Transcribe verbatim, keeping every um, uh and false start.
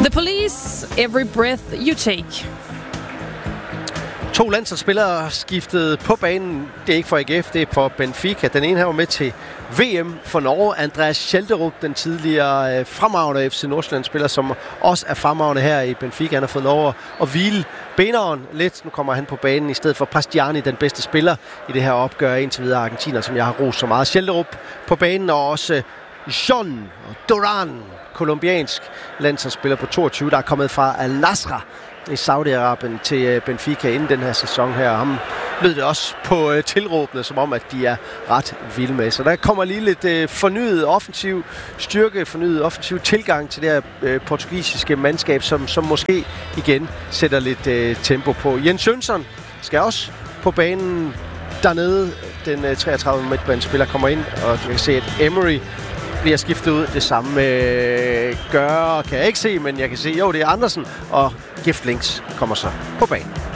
The Police, Every Breath You Take. To landsholdsspillere skiftede på banen. Det er ikke for A G F, det er for Benfica. Den ene her var med til V M for Norge. Andreas Schelderup, den tidligere øh, fremragende F C Nordsjælland-spiller, som også er fremragende her i Benfica. Han har fået lov at hvile beneren lidt. Nu kommer han på banen i stedet for Pastiani, den bedste spiller i det her opgør indtil videre argentiner, som jeg har rost så meget. Schelderup på banen, og også John Duran, kolumbiansk landsholdsspiller på toogtyve, der er kommet fra Al Nassr i Saudi-Arabien til Benfica inden den her sæson her. Ham lød det også på uh, tilråbene, som om, at de er ret vilde med. Så der kommer lige lidt uh, fornyet offensiv styrke, fornyet offensiv tilgang til det her uh, portugisiske mandskab, som, som måske igen sætter lidt uh, tempo på. Jens Jønsson skal også på banen dernede. Den uh, treogtredive midtbanespiller kommer ind, og jeg kan se, at Emery bliver skiftet ud. Det samme øh, gør kan jeg ikke se, men jeg kan se, jo, det er Andersen, og Giftlings kommer så på banen.